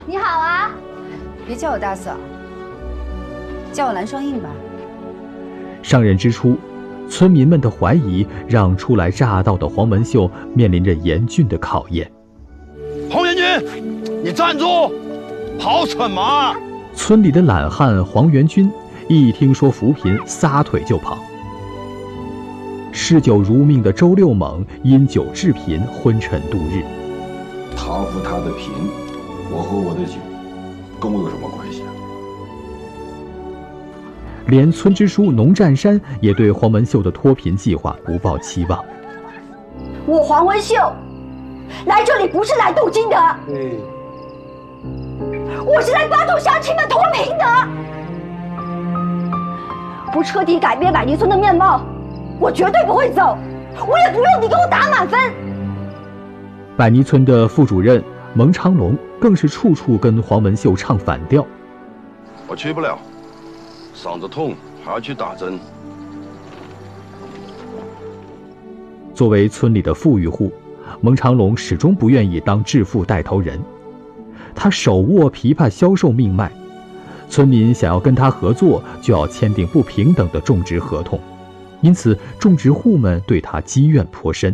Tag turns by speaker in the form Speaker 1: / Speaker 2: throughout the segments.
Speaker 1: 你好啊，
Speaker 2: 别叫我大嫂，叫我蓝双印吧。
Speaker 3: 上任之初，村民们的怀疑让初来乍到的黄文秀面临着严峻的考验。
Speaker 4: 黄元军，你站住！跑什么啊？
Speaker 3: 村里的懒汉黄元军一听说扶贫，撒腿就跑。嗜酒如命的周六猛因酒致贫，昏沉度日。
Speaker 5: 他扶他的贫，我和我的酒，跟我有什么关系啊？
Speaker 3: 连村支书农占山也对黄文秀的脱贫计划不抱期望。
Speaker 1: 我黄文秀来这里不是来镀金的，我是来帮助乡亲们脱贫的。不彻底改变百泥村的面貌，我绝对不会走，我也不用你给我打满分。
Speaker 3: 百泥村的副主任蒙长龙更是处处跟黄文秀唱反调。
Speaker 4: 我去不了，嗓子痛还要去打针。
Speaker 3: 作为村里的富裕户，蒙长龙始终不愿意当致富带头人。他手握枇杷销售命脉，村民想要跟他合作，就要签订不平等的种植合同，因此种植户们对他积怨颇深。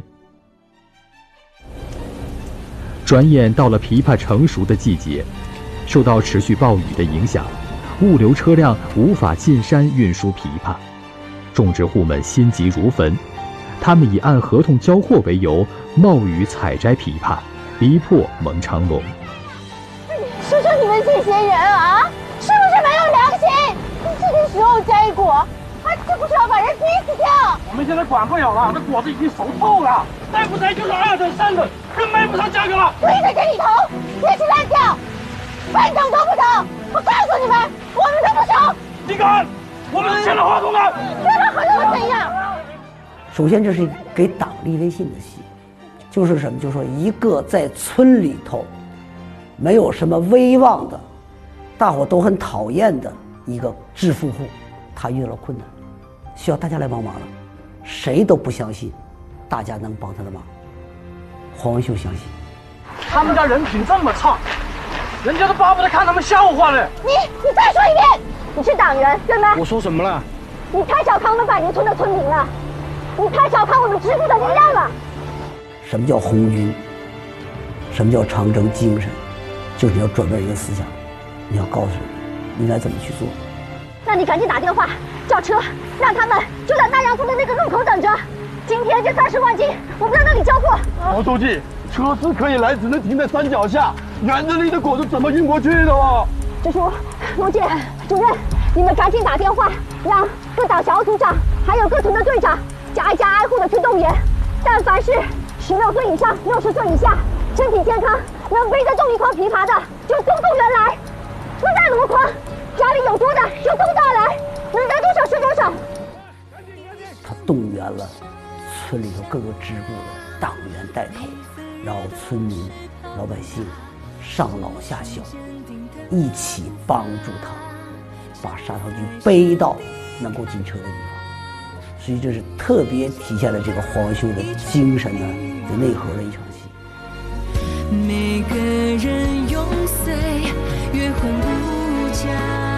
Speaker 3: 转眼到了枇杷成熟的季节，受到持续暴雨的影响，物流车辆无法进山运输枇杷，种植户们心急如焚，他们以按合同交货为由，冒雨采摘枇杷，逼迫蒙长龙。
Speaker 1: 说说你们这些人啊，是不是没有良心？这个时候摘果，这不是要把人逼死掉？
Speaker 6: 我们现在管不了了，这果子已经熟透了，再不摘就是2等3等，更卖不上价格了。
Speaker 1: 跪在这里头，别去乱叫，半等都不等！我告诉你们，我们都不熟。
Speaker 6: 你敢？我们是签了合同的。
Speaker 1: 签了合同又怎样？
Speaker 7: 首先，这是给党立威信的戏，就是什么？就是说，一个在村里头没有什么威望的，大伙都很讨厌的一个致富户，他遇到了困难，需要大家来帮忙了，谁都不相信大家能帮他的忙。黄文秀相信，
Speaker 6: 他们家人品这么差，人家都巴不得看他们笑话嘞。
Speaker 1: 你再说一遍，你是党员对吗？
Speaker 6: 我说什么了？
Speaker 1: 你太小看我们百灵村的村民了，你太小看我们支部的力量了。
Speaker 7: 什么叫红军？什么叫长征精神？就是你要转变一个思想，你要告诉人应该怎么去做。
Speaker 1: 那你赶紧打电话叫车，让他们就在纳阳村的那个路口等着。今天这30万斤，我们在那里交货。
Speaker 4: 毛书记，车是可以来，只能停在山脚下，园子里的果子怎么运过去的哦？
Speaker 1: 支书、罗姐、主任，你们赶紧打电话，让各党小组长还有各村的队长家一家挨户的去动员。但凡是16岁以上、60岁以下、身体健康、能背得动一筐枇杷的，就送园来。不在箩筐，家里有多的就都带来，能带多少是多少。
Speaker 7: 他动员了村里头各个支部的党员带头，然后村民、老百姓上老下小，一起帮助他把砂糖橘背到能够进车的地方。所以这是特别体现了这个黄文秀的精神的内核的一场戏。
Speaker 8: 每个人永岁月魂不假。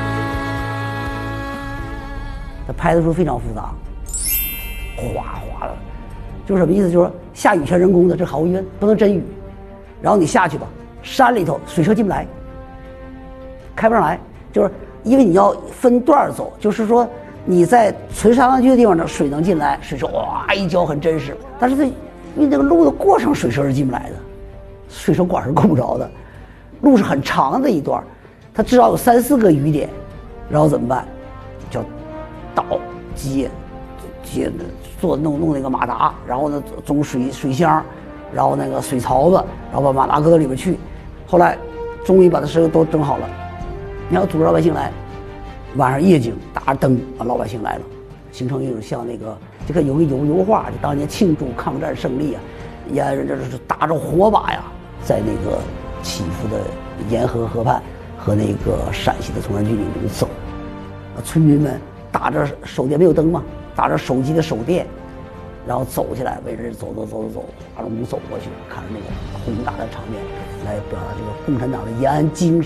Speaker 7: 他拍的时候非常复杂，哗哗的，就是什么意思？就是说下雨前人工的，这毫无疑问不能真雨。然后你下去吧，山里头水车进不来，开不上来，就是因为你要分段走，就是说你在存砂糖橘的地方呢，水能进来，水车哇一浇很真实，但是它因为这个路的过程，水车是进不来的，水车管是够不着的，路是很长的一段，它至少有3、4个雨点，然后怎么办？叫倒接做弄那个马达，然后呢装水箱，然后那个水槽子，然后把马达搁到里边去。后来终于把这事都整好了，你要组织老百姓来，晚上夜景打着灯，老百姓来了，形成一种像那个这个有个油画，就当年庆祝抗战胜利啊，也这是打着火把呀，在那个起伏的沿河河畔和那个陕西的崇山峻岭中走，村民们打着手电，没有灯嘛，打着手机的手电，然后走起来，围着走，华容走过去，看着那个宏大的场面，来表达这个共产党的延安精神。